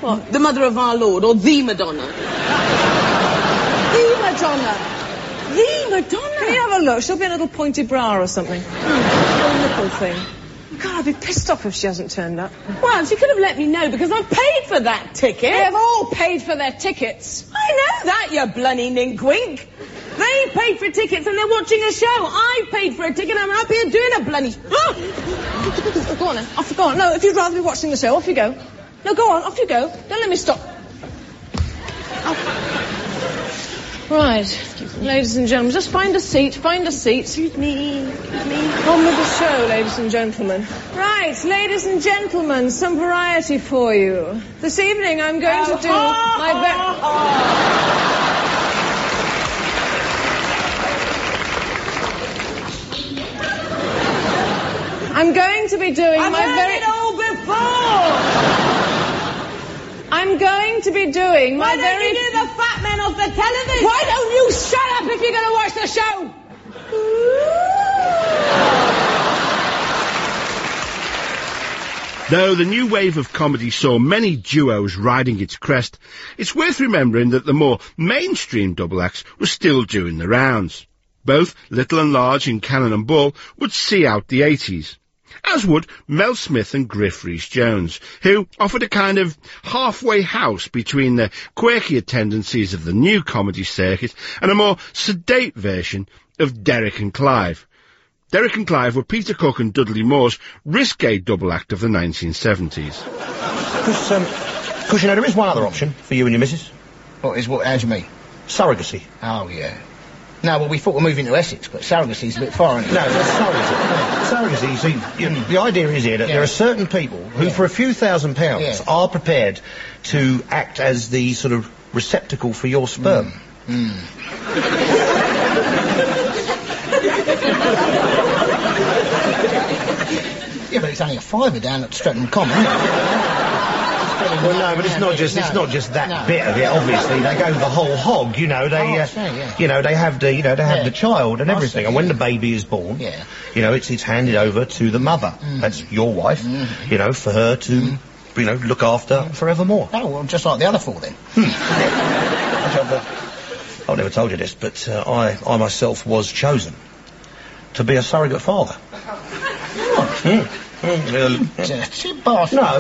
What? The Mother of our Lord, or the Madonna? The Madonna. The Madonna? Can you have a look? She'll be a little pointy bra or something. A nipple thing. God, I'd be pissed off if she hasn't turned up. Well, she could have let me know, because I've paid for that ticket. They've all paid for their tickets. I know that, you bloody ninkwink. They paid for tickets and they're watching a show. I paid for a ticket and I'm up here doing a bloody... Oh, go on then. Off you go on. No, if you'd rather be watching the show, off you go. No, go on, off you go. Don't let me stop. Right, ladies and gentlemen, just find a seat, Excuse me. On with the show, ladies and gentlemen. Right, ladies and gentlemen, some variety for you. This evening I'm going to do I'm going to be doing I've heard it all before! I'm going to be doing Why don't you do the fat men off the television? Why don't you shut up if you're going to watch the show? Though the new wave of comedy saw many duos riding its crest, it's worth remembering that the more mainstream double acts were still doing the rounds. Both Little and Large in Cannon and Ball would see out the 80s. As would Mel Smith and Griff Rhys-Jones, who offered a kind of halfway house between the quirkier tendencies of the new comedy circuit and a more sedate version of Derek and Clive. Derek and Clive were Peter Cook and Dudley Moore's risque double act of the 1970s. Because, you know, there is one other option for you and your missus. What, how do you mean? Surrogacy. Oh, yeah. No, well, we thought we're moving to Essex, but surrogacy's a bit far, isn't it? No, surrogacy. You see, the idea is here that there are certain people who, for a few £1,000s, are prepared to act as the sort of receptacle for your sperm. Yeah, but it's only a fiver down at Streatham Common, isn't it? Well, no, but it's not just that bit of it. Obviously, they go the whole hog. You know, you know, they have the child and everything. And when the baby is born, you know, it's handed over to the mother. That's your wife. You know, for her to, you know, look after forevermore. Oh, well, just like the other four then. I've never told you this, but I myself was chosen to be a surrogate father. Dirty bastard. No,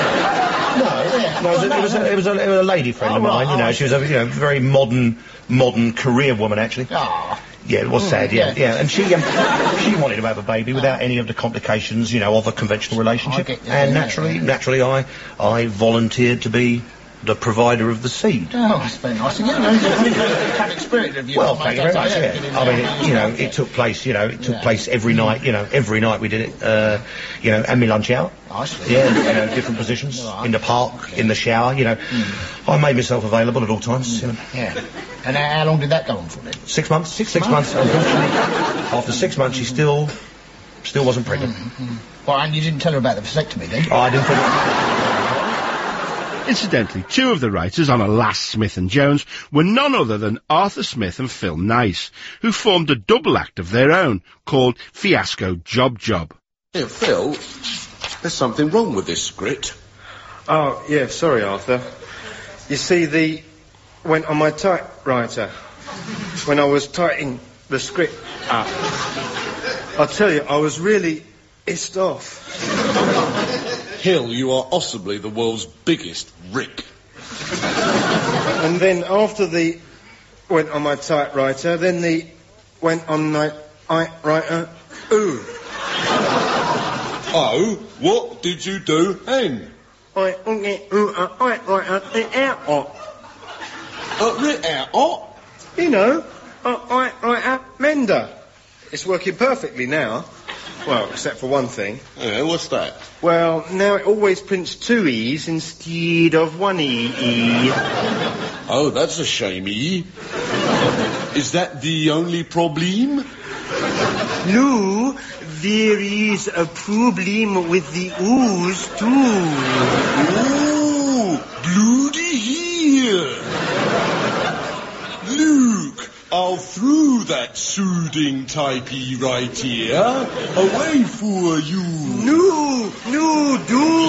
it was a lady friend of mine. You know, she was a very modern career woman actually. Oh. Yeah, it was sad. Yeah, and she wanted to have a baby without any of the complications, you know, of a conventional relationship. And naturally, I volunteered to be the provider of the seed. Oh, that's very nice. And you know, it's a spirit of you. Well, thank you very much, I mean, it took place, every night, every night we did it, and my lunch hour. Nice. Yeah, different positions, in the park, in the shower, I made myself available at all times. Yeah. And how long did that go on for then? 6 months. 6 months, unfortunately. After 6 months, she still wasn't pregnant. Well, and you didn't tell her about the vasectomy then? Oh, I didn't think... Incidentally, two of the writers on Alas, Smith and Jones were none other than Arthur Smith and Phil Nice, who formed a double act of their own called Fiasco Job Job. Hey, Phil, there's something wrong with this script. Oh, yeah, sorry, Arthur. You see, went on my typewriter when I was typing the script up. I'll tell you, I was really pissed off. Hill, you are possibly the world's biggest Rick. And then after the went on my typewriter, then the went on my typewriter, ooh. Oh, what did you do then? I You know, mender. It's working perfectly now. Well, except for one thing. Yeah, what's that? Well, now it always prints 2 E's instead of 1 E. Oh, that's a shame-y. Is that the only problem? No, there is a problem with the O's, too. Oh, bloody hell. Luke, I'll throw that soothing typey right here away for you. No, don't.